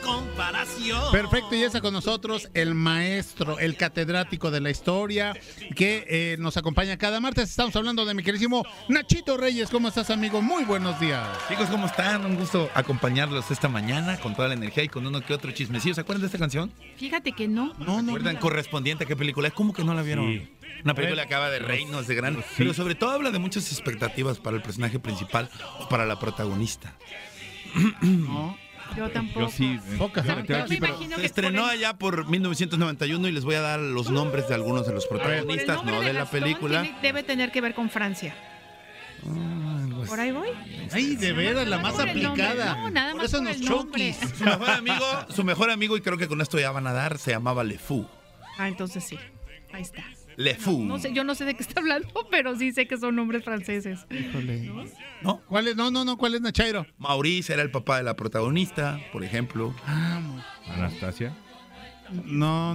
comparación. Perfecto, y está con nosotros el maestro, el catedrático de la historia, que nos acompaña cada martes. Estamos hablando de mi queridísimo Nachito Reyes. ¿Cómo estás, amigo? Muy buenos días. Chicos, ¿cómo están? Un gusto acompañarlos esta mañana con toda la energía y con uno que otro chismecillo. ¿Se acuerdan de esta canción? Fíjate que no. No. ¿Recuerdan correspondiente a qué película? ¿Cómo que no la vieron? Sí. Una película que acaba de reinos, de gran... Pero sobre todo habla de muchas expectativas para el personaje principal o para la protagonista. No. Yo tampoco. Yo sí. Pocas. Yo me imagino Se que estrenó allá por 1991 y les voy a dar los nombres de algunos de los por el protagonistas, nombre no de la Gastón película. debe tener que ver con Francia. Pues, ¿Por ahí voy? Ay, de veras, la más Por el nombre. aplicada. No, nada Por más eso por nos el nombre. choquis. su mejor amigo, y creo que con esto ya van a dar, se llamaba Le Fou. Ah, entonces sí. Ahí está. Le Fou. No sé, yo no sé de qué está hablando, pero sí sé que son nombres franceses. Híjole. ¿No? ¿Cuál es? No, ¿cuál es, Nachairo? Maurice era el papá de la protagonista, por ejemplo. Anastasia. No.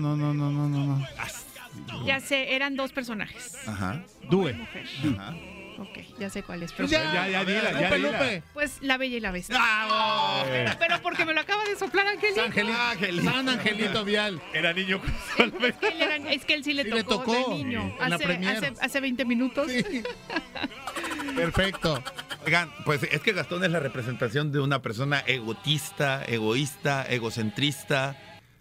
Ya sé, eran dos personajes. Ajá. Due. Mujer. Ajá. Ok, ya sé cuál es. Pero Pues ya, dila. Lupe. pues La Bella y la Bestia. ¡Bravo! Pero porque me lo acaba de soplar Angelito. San Angelito Vial. Era niño. Es que él sí le Sí le tocó, tocó, de niño. en la premier. Hace 20 minutos. Perfecto. Oigan, pues es que Gastón es la representación de una persona egotista, egoísta, egocentrista,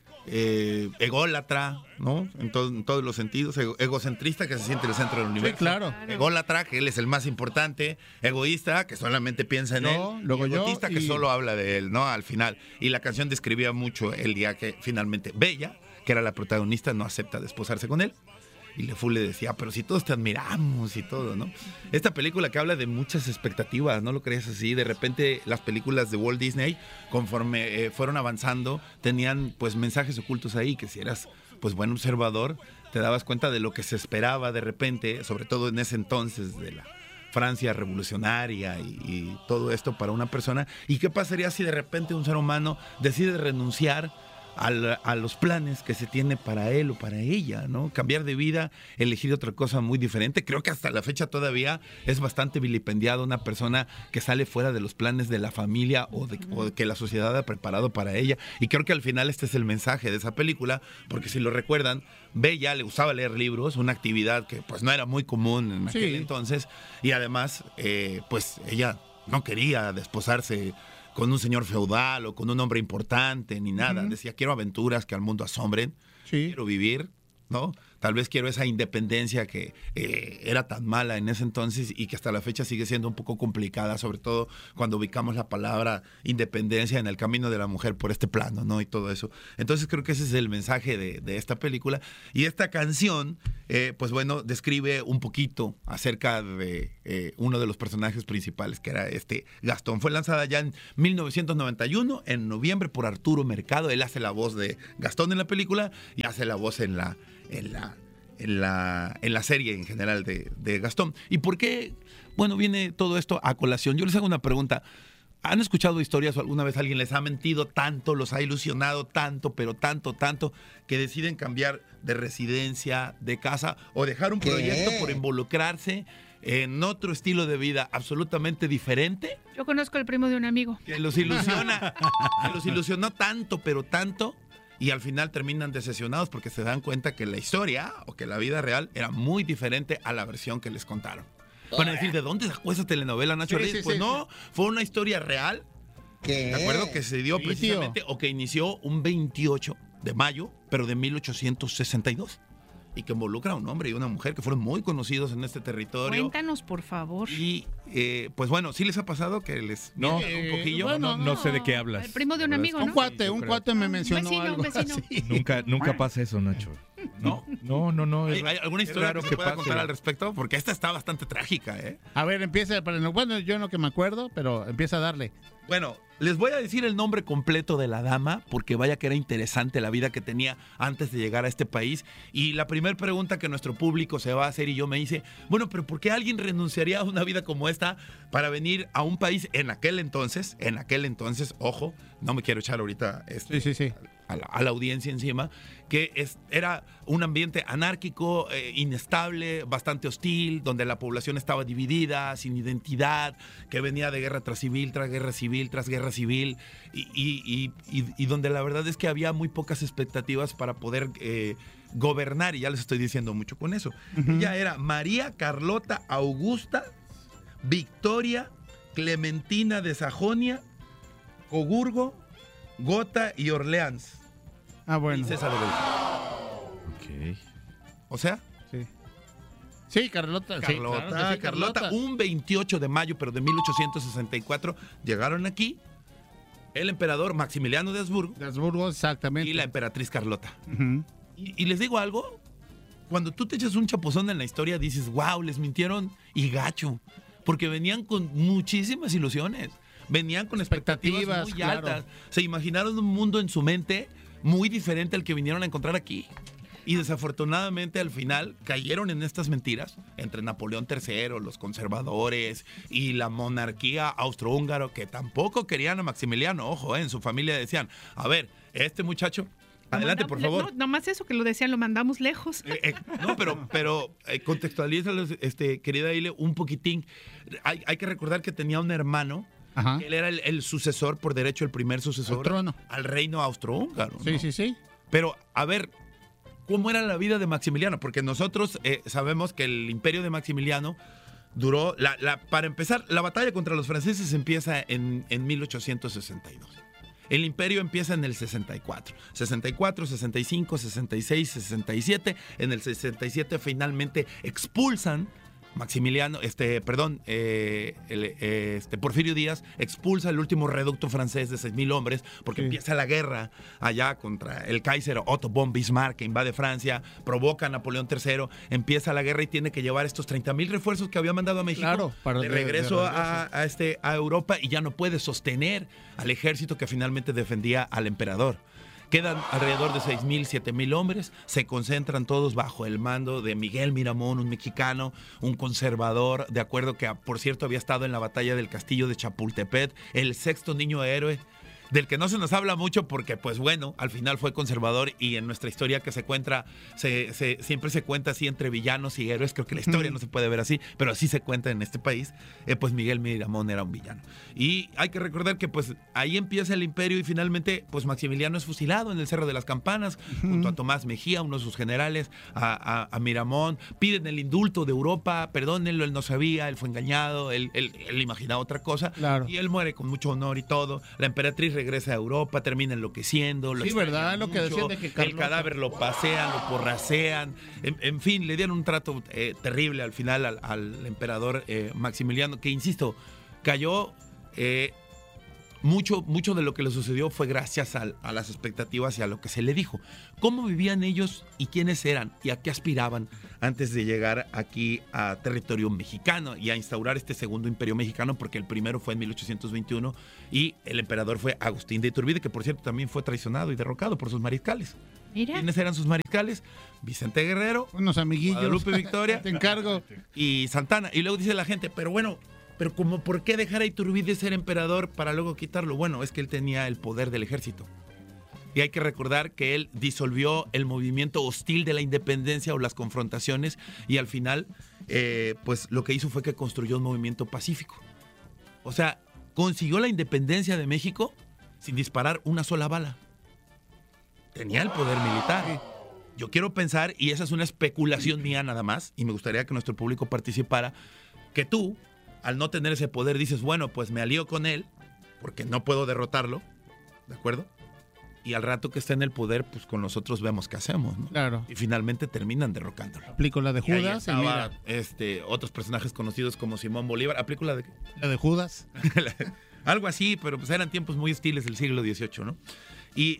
ególatra, ¿no? En todos los sentidos. Egocentrista, que se siente el centro del universo. Sí, claro. Ególatra, que él es el más importante. Egoísta, que solamente piensa en Yo, él. luego Y yo, egotista, que y- solo habla de él, ¿no? Al final. Y la canción describía mucho el día que finalmente Bella, que era la protagonista, no acepta desposarse con él. Y Le Fou le decía, pero si todos te admiramos y todo, ¿no? Esta película que habla de muchas expectativas, ¿no lo crees así? De repente las películas de Walt Disney, conforme fueron avanzando, tenían pues mensajes ocultos ahí, que si eras pues buen observador, te dabas cuenta de lo que se esperaba de repente, sobre todo en ese entonces de la Francia revolucionaria y todo esto para una persona. ¿Y qué pasaría si de repente un ser humano decide renunciar a los planes que se tiene para él o para ella, ¿no? Cambiar de vida, elegir otra cosa muy diferente. Creo que hasta la fecha todavía es bastante vilipendiado una persona que sale fuera de los planes de la familia o de que la sociedad ha preparado para ella. Y creo que al final este es el mensaje de esa película, porque si lo recuerdan, Bella le gustaba leer libros, una actividad que pues no era muy común en aquel entonces, y además pues ella no quería desposarse con un señor feudal o con un hombre importante, ni nada. Decía, quiero aventuras que al mundo asombren, quiero vivir, ¿no? Tal vez quiero esa independencia que era tan mala en ese entonces y que hasta la fecha sigue siendo un poco complicada, sobre todo cuando ubicamos la palabra independencia en el camino de la mujer por este plano, ¿no? Y todo eso. Entonces creo que ese es el mensaje de esta película. Y esta canción, pues bueno, describe un poquito acerca de uno de los personajes principales, que era este Gastón. Fue lanzada ya en 1991, en noviembre, por Arturo Mercado. Él hace la voz de Gastón en la película y hace la voz en la serie en general de Gastón. ¿Y por qué, bueno, viene todo esto a colación? Yo les hago una pregunta. ¿Han escuchado historias o alguna vez alguien les ha mentido tanto, los ha ilusionado tanto, pero tanto, que deciden cambiar de residencia, de casa o dejar un proyecto por involucrarse en otro estilo de vida absolutamente diferente? Yo conozco al primo de un amigo. Que los ilusiona, que los ilusionó tanto, pero tanto, y al final terminan decepcionados porque se dan cuenta que la historia o que la vida real era muy diferente a la versión que les contaron. Van a decir, ¿de dónde sacó esa telenovela, Nacho Sí, Reyes? sí, Pues sí, no, fue una historia real, ¿de acuerdo? Que se dio Sí, precisamente, o que inició un 28 de mayo, pero de 1862. Y que involucra a un hombre y una mujer que fueron muy conocidos en este territorio. Cuéntanos, por favor. Y pues bueno, ¿sí les ha pasado que les mienten un poquillo? bueno, No sé de qué hablas. El primo de un amigo, Un ¿no? cuate me mencionó Un algo vecino. así. Nunca pasa eso, Nacho. ¿No? No. ¿Hay alguna historia raro que se que pueda pase. contar al respecto? Porque esta está bastante trágica, ¿eh? A ver, empieza. Bueno, yo no que me acuerdo, pero empieza a darle. Bueno, les voy a decir el nombre completo de la dama, porque vaya que era interesante la vida que tenía antes de llegar a este país. Y la primera pregunta que nuestro público se va a hacer y yo me hice, bueno, pero ¿por qué alguien renunciaría a una vida como esta para venir a un país en aquel entonces, ojo, no me quiero echar ahorita Sí. a la audiencia encima, que era un ambiente anárquico, inestable, bastante hostil, donde la población estaba dividida, sin identidad, que venía de guerra tras civil, tras guerra civil, tras guerra civil, y donde la verdad es que había muy pocas expectativas para poder gobernar, y ya les estoy diciendo mucho con eso. Ella era María Carlota Augusta Victoria Clementina de Sajonia, Coburgo, Gotha y Orleans. Ah, bueno. Princesa de Bélgica. Ok. O sea, Sí, Carlota. Sí, claro que sí, Carlota, un 28 de mayo, pero de 1864, llegaron aquí el emperador Maximiliano de Habsburgo De Habsburgo, exactamente. y la emperatriz Carlota. Ujú. Y les digo algo, cuando tú te echas un chapuzón en la historia, dices, wow, les mintieron y gacho, porque venían con muchísimas ilusiones, venían con expectativas muy claro. altas, se imaginaron un mundo en su mente muy diferente al que vinieron a encontrar aquí. Y desafortunadamente al final cayeron en estas mentiras entre Napoleón III, los conservadores y la monarquía austrohúngaro, que tampoco querían a Maximiliano. Ojo, en su familia decían, a ver, este muchacho, adelante por favor. No, nomás eso que lo decían, lo mandamos lejos. No, pero contextualízalo, querida Ile, un poquitín. Hay que recordar que tenía un hermano. Ajá. Él era el sucesor, por derecho, el primer sucesor Al trono. al reino austrohúngaro. Sí, ¿no? sí. Pero, a ver, ¿cómo era la vida de Maximiliano? Porque nosotros sabemos que el imperio de Maximiliano duró, para empezar, la batalla contra los franceses empieza en 1862. El imperio empieza en el 64. 64, 65, 66, 67. En el 67 finalmente expulsan Maximiliano, Porfirio Díaz expulsa el último reducto francés de 6,000 hombres porque empieza la guerra allá contra el Kaiser Otto von Bismarck, que invade Francia, provoca a Napoleón III, empieza la guerra y tiene que llevar estos 30,000 refuerzos que había mandado a México Claro, de regreso a Europa, y ya no puede sostener al ejército que finalmente defendía al emperador. Quedan alrededor de 6,000, 7,000 hombres, se concentran todos bajo el mando de Miguel Miramón, un mexicano, un conservador, de acuerdo que, por cierto, había estado en la batalla del castillo de Chapultepec, el sexto niño héroe, del que no se nos habla mucho porque, pues bueno, al final fue conservador, y en nuestra historia que se cuenta, siempre se cuenta así entre villanos y héroes. Creo que la historia no se puede ver así, pero así se cuenta en este país. Pues Miguel Miramón era un villano. Y hay que recordar que pues ahí empieza el imperio, y finalmente pues Maximiliano es fusilado en el Cerro de las Campanas, junto a Tomás Mejía, uno de sus generales, a Miramón. Piden el indulto de Europa, perdónenlo, él no sabía, él fue engañado, él imaginaba otra cosa. Claro. Y él muere con mucho honor y todo. La emperatriz regresa a Europa, termina enloqueciendo. Sí, ¿verdad? Lo que decían de que el Carlota... cadáver lo pasean, lo porracean. En fin, le dieron un trato terrible al final al emperador Maximiliano, que, insisto, cayó. Mucho de lo que le sucedió fue gracias a las expectativas y a lo que se le dijo. ¿Cómo vivían ellos y quiénes eran y a qué aspiraban antes de llegar aquí a territorio mexicano y a instaurar este segundo imperio mexicano? Porque el primero fue en 1821 y el emperador fue Agustín de Iturbide, que por cierto también fue traicionado y derrocado por sus mariscales. Mira. ¿Quiénes eran sus mariscales? Vicente Guerrero, Unos amiguillos. Guadalupe Victoria Te encargo. y Santana. Y luego dice la gente, pero como ¿por qué dejar a Iturbide ser emperador para luego quitarlo? Bueno, es que él tenía el poder del ejército. Y hay que recordar que él disolvió el movimiento hostil de la independencia o las confrontaciones, y al final, pues lo que hizo fue que construyó un movimiento pacífico. O sea, consiguió la independencia de México sin disparar una sola bala. Tenía el poder militar. Yo quiero pensar, y esa es una especulación mía nada más, y me gustaría que nuestro público participara, que tú, al no tener ese poder, dices, bueno, pues me alío con él porque no puedo derrotarlo, ¿de acuerdo? Y al rato que esté en el poder, pues con nosotros vemos qué hacemos, ¿no? Claro. Y finalmente terminan derrocándolo. Aplico la de Y ahí Judas. y estaba, mira, otros personajes conocidos como Simón Bolívar. Aplico la de... la de Judas. Algo así, pero pues eran tiempos muy hostiles del siglo XVIII, ¿no? Y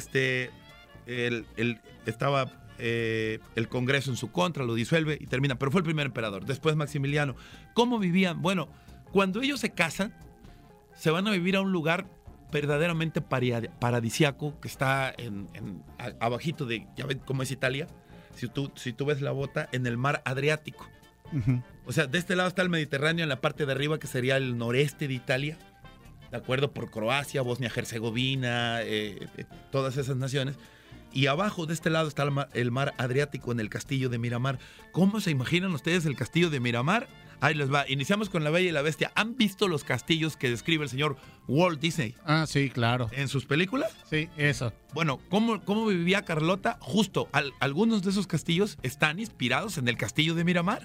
estaba el Congreso en su contra, lo disuelve y termina. Pero fue el primer emperador. Después Maximiliano. ¿Cómo vivían? Bueno, cuando ellos se casan, se van a vivir a un lugar verdaderamente paradisiaco, que está abajito de, ya ven cómo es Italia, si tú ves la bota, en el mar Adriático. Ujú. O sea, de este lado está el Mediterráneo, en la parte de arriba, que sería el noreste de Italia, ¿de acuerdo? Por Croacia, Bosnia-Herzegovina, todas esas naciones. Y abajo de este lado está el mar Adriático en el castillo de Miramar. ¿Cómo se imaginan ustedes el castillo de Miramar? Ahí les va. Iniciamos con La Bella y la Bestia. ¿Han visto los castillos que describe el señor Walt Disney Ah, sí, claro. en sus películas? Sí, eso. Bueno, ¿cómo vivía Carlota? Justo, algunos de esos castillos están inspirados en el castillo de Miramar.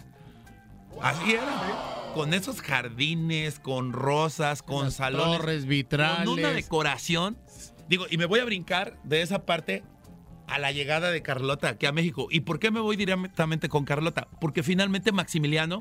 Así era. Con esos jardines, con rosas, con Las salones. torres, vitrales. Con una decoración. Digo, y me voy a brincar de esa parte a la llegada de Carlota aquí a México. ¿Y por qué me voy directamente con Carlota? Porque finalmente Maximiliano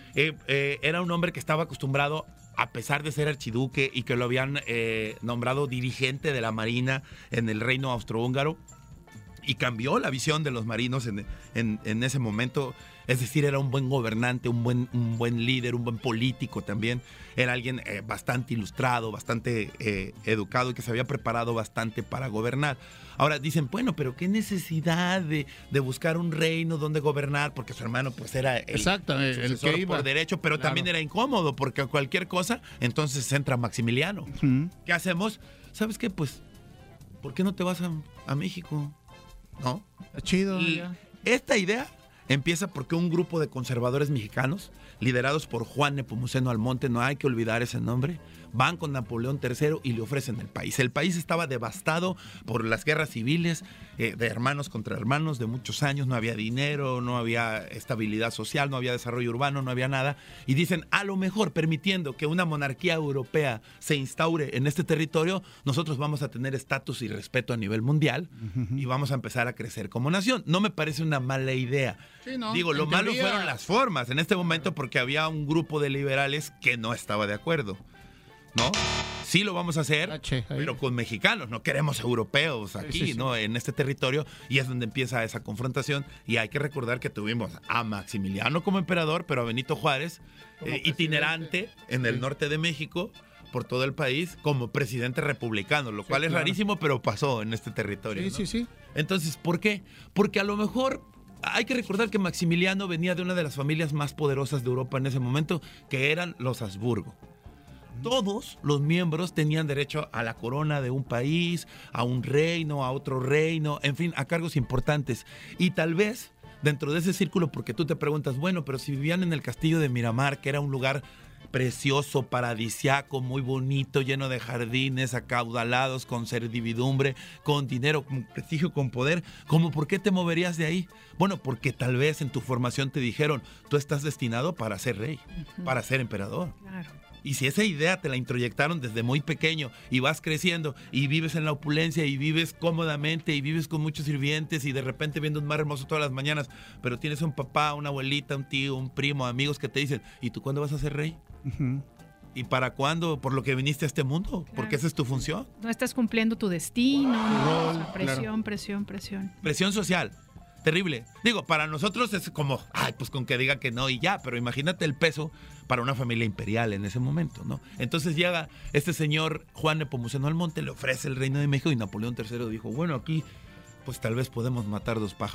era un hombre que estaba acostumbrado, a pesar de ser archiduque y que lo habían nombrado dirigente de la marina en el reino austrohúngaro, y cambió la visión de los marinos en ese momento. Es decir, era un buen gobernante, un buen líder, un buen político también. Era alguien bastante ilustrado, bastante educado y que se había preparado bastante para gobernar. Ahora dicen, bueno, pero qué necesidad de buscar un reino donde gobernar, porque su hermano pues era el que iba por derecho, pero Claro. también era incómodo, porque cualquier cosa, entonces entra Maximiliano. Ujú. ¿Qué hacemos? ¿Sabes qué? Pues, ¿por qué no te vas a México? ¿No? Está chido. Y ya. esta idea empieza porque un grupo de conservadores mexicanos, liderados por Juan Nepomuceno Almonte, no hay que olvidar ese nombre, van con Napoleón III y le ofrecen el país. El país estaba devastado por las guerras civiles, de hermanos contra hermanos de muchos años, no había dinero, no había estabilidad social, no había desarrollo urbano, no había nada. Y dicen, a lo mejor permitiendo que una monarquía europea se instaure en este territorio, nosotros vamos a tener estatus y respeto a nivel mundial y vamos a empezar a crecer como nación. No me parece una mala idea. Sí, ¿no? Digo, lo En malo teoría- fueron las formas en este momento porque había un grupo de liberales que no estaba de acuerdo, ¿no? Sí lo vamos a hacer, Tache, ahí. pero con mexicanos, no queremos europeos aquí, Sí, sí. ¿no? En este territorio, y es donde empieza esa confrontación. Y hay que recordar que tuvimos a Maximiliano como emperador, pero a Benito Juárez, itinerante en el norte de México, por todo el país, como presidente republicano, lo cual es claro. rarísimo, pero pasó en este territorio. Sí, ¿no? sí, sí. Entonces, ¿por qué? Porque a lo mejor hay que recordar que Maximiliano venía de una de las familias más poderosas de Europa en ese momento, que eran los Habsburgo. Todos los miembros tenían derecho a la corona de un país, a un reino, a otro reino, en fin, a cargos importantes. Y tal vez dentro de ese círculo, porque tú te preguntas, bueno, pero si vivían en el castillo de Miramar, que era un lugar precioso, paradisiaco, muy bonito, lleno de jardines acaudalados, con servidumbre, con dinero, con prestigio, con poder, ¿cómo por qué te moverías de ahí? Bueno, porque tal vez en tu formación te dijeron, tú estás destinado para ser rey, para ser emperador. Claro. Y si esa idea te la introyectaron desde muy pequeño y vas creciendo y vives en la opulencia y vives cómodamente y vives con muchos sirvientes y de repente viendo un mar hermoso todas las mañanas, pero tienes un papá, una abuelita, un tío, un primo, amigos que te dicen, ¿y tú cuándo vas a ser rey? Ujú. ¿Y para cuándo? ¿Por lo que viniste a este mundo? Porque esa es tu función. No estás cumpliendo tu destino, ¿no? O sea, Rol, presión, claro. presión. Presión social. Terrible. Digo, para nosotros es como, ay, pues con que diga que no y ya, pero imagínate el peso para una familia imperial en ese momento, ¿no? Entonces llega este señor Juan Nepomuceno Almonte, le ofrece el reino de México y Napoleón III dijo, bueno, aquí pues tal vez podemos matar dos pájaros